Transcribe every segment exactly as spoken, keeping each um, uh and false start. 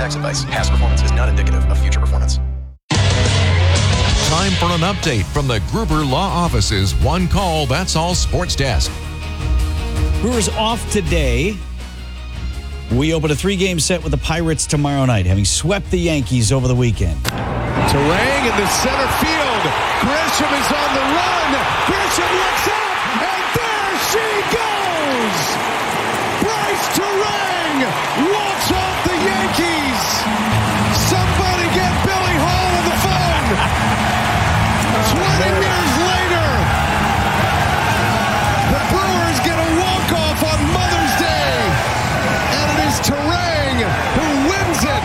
tax advice. Past performance is not indicative of future performance. Time for an update from the Gruber Law Office's One Call, That's All Sports Desk. Brewers off today. We open a three-game set with the Pirates tomorrow night, having swept the Yankees over the weekend. Turang in the center field. Grisham is on the run. Grisham looks up, and there she goes! Bryce Turang walks off the Yankees. Somebody get Billy Hall on the phone. Twenty years later, the Brewers get a walk-off on Mother's Day, and it is Turang who wins it.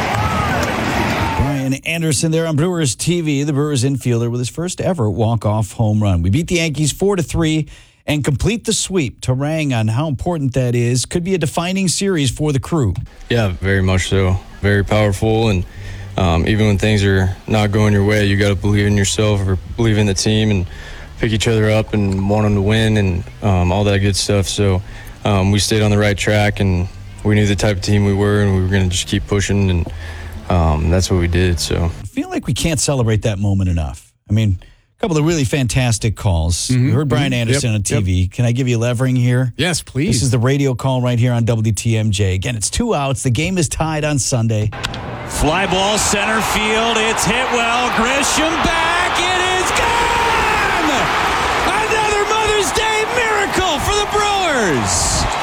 Brian Anderson there on Brewers T V, the Brewers infielder with his first ever walk-off home run. We beat the Yankees four to three and complete the sweep. Turang, on how important that is, could be a defining series for the crew. Yeah, very much so. Very powerful, and um, even when things are not going your way, you got to believe in yourself or believe in the team and pick each other up and want them to win and um, all that good stuff. So um, we stayed on the right track, and we knew the type of team we were, and we were going to just keep pushing, and um, that's what we did. So I feel like we can't celebrate that moment enough. I mean, a couple of really fantastic calls. Mm-hmm. We heard Brian Anderson yep. on T V. Yep. Can I give you a levering here? Yes, please. This is the radio call right here on W T M J. Again, it's two outs. The game is tied on Sunday. Fly ball center field. It's hit well. Grisham back. It is gone! Another Mother's Day miracle for the Brewers.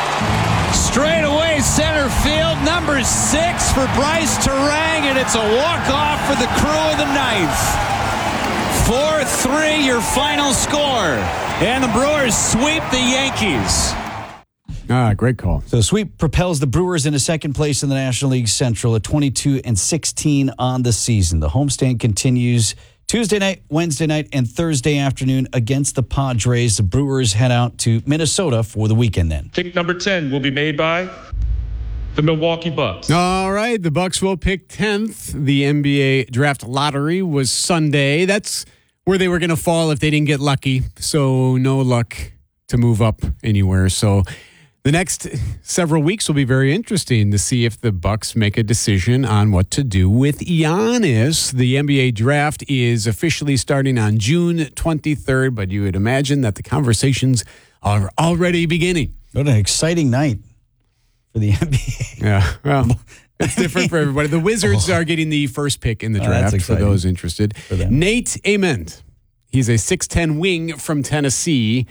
Straight away center field. Number six for Bryce Turang, and it's a walk-off for the crew of the ninth. four three, your final score. And the Brewers sweep the Yankees. Ah, great call. So sweep propels the Brewers into second place in the National League Central at twenty-two and sixteen on the season. The homestand continues Tuesday night, Wednesday night, and Thursday afternoon against the Padres. The Brewers head out to Minnesota for the weekend then. Pick number ten will be made by the Milwaukee Bucks. All right, the Bucks will pick tenth. The N B A draft lottery was Sunday. That's where they were going to fall if they didn't get lucky. So no luck to move up anywhere. So the next several weeks will be very interesting to see if the Bucks make a decision on what to do with Giannis. The N B A draft is officially starting on June twenty-third, but you would imagine that the conversations are already beginning. What an exciting night for the N B A. Yeah, well, it's different for everybody. The Wizards oh. are getting the first pick in the draft oh, for those interested. For Nate Ament, he's a six ten wing from Tennessee.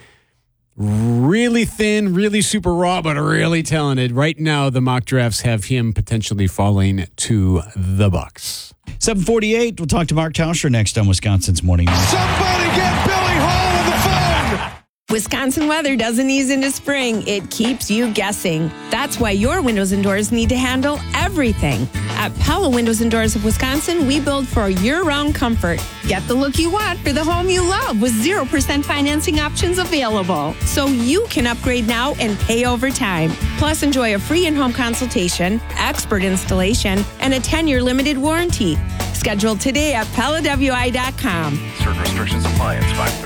Really thin, really super raw, but really talented. Right now, the mock drafts have him potentially falling to the Bucks. seven forty-eight, we'll talk to Mark Tauscher next on Wisconsin's Morning News. Somebody get Billy Hall on the phone! Wisconsin weather doesn't ease into spring. It keeps you guessing. That's why your windows and doors need to handle everything. At Pella Windows and Doors of Wisconsin, we build for year-round comfort. Get the look you want for the home you love with zero percent financing options available. So you can upgrade now and pay over time. Plus, enjoy a free in-home consultation, expert installation, and a ten-year limited warranty. Schedule today at Pella W I dot com. Certain restrictions apply. It's five